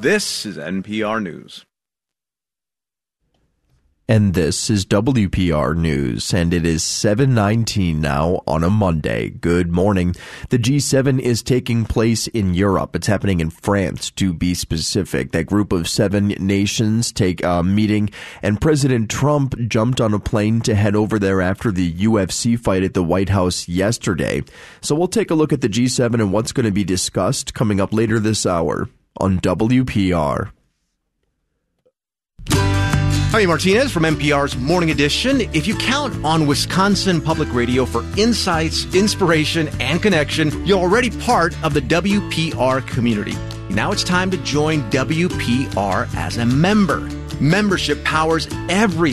This is NPR News. And this is WPR News, and it is 7:19 now on a Monday. Good morning. The G7 is taking place in Europe. It's happening in France, to be specific. That group of 7 nations take a meeting, and President Trump jumped on a plane to head over there after the UFC fight at the White House yesterday. So we'll take a look at the G7 and what's going to be discussed coming up later this hour on WPR. Javi Martinez from NPR's Morning Edition. If you count on Wisconsin Public Radio for insights, inspiration, and connection, you're already part of the WPR community. Now it's time to join WPR as a member. Membership powers every